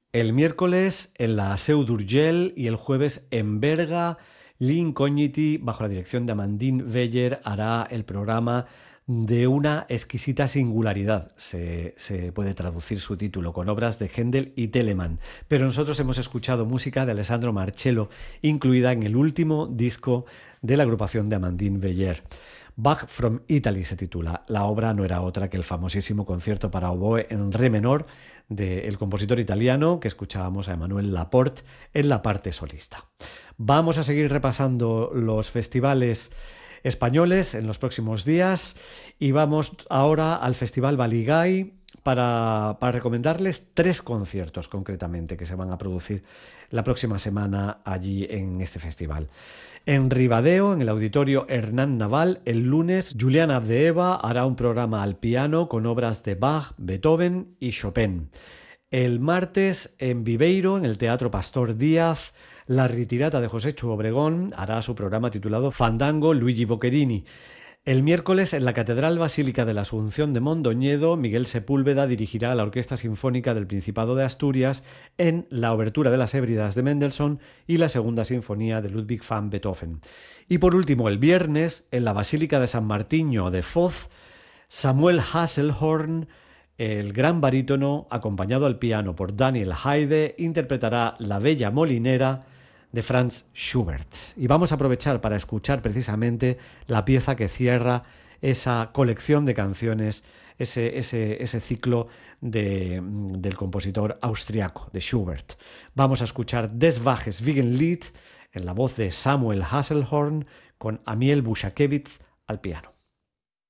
El miércoles en la Seu d'Urgell y el jueves en Berga, L'Incogniti, bajo la dirección de Amandine Weyer, hará el programa de una exquisita singularidad. Se puede traducir su título con obras de Händel y Telemann. Pero nosotros hemos escuchado música de Alessandro Marcello, incluida en el último disco de la agrupación de Amandine Weyer. Bach from Italy se titula. La obra no era otra que el famosísimo concierto para oboe en re menor del compositor italiano que escuchábamos a Emmanuel Laporte en la parte solista. Vamos a seguir repasando los festivales españoles en los próximos días y vamos ahora al Festival Baligay para recomendarles 3 conciertos concretamente que se van a producir la próxima semana allí en este festival. En Ribadeo, en el auditorio Hernán Naval, el lunes, Julián Abdeeva hará un programa al piano con obras de Bach, Beethoven y Chopin. El martes, en Viveiro, en el Teatro Pastor Díaz, la Ritirata de Joséchu Obregón hará su programa titulado Fandango Luigi Boccherini. El miércoles, en la Catedral Basílica de la Asunción de Mondoñedo, Miguel Sepúlveda dirigirá a la Orquesta Sinfónica del Principado de Asturias en la Obertura de las Hébridas de Mendelssohn y la Segunda Sinfonía de Ludwig van Beethoven. Y por último, el viernes, en la Basílica de San Martiño de Foz, Samuel Hasselhorn, el gran barítono, acompañado al piano por Daniel Haide, interpretará La Bella Molinera de Franz Schubert. Y vamos a aprovechar para escuchar precisamente la pieza que cierra esa colección de canciones, ese ciclo del compositor austriaco, de Schubert. Vamos a escuchar Des Wages Wiegenlied en la voz de Samuel Hasselhorn con Amiel Bushakevitz al piano.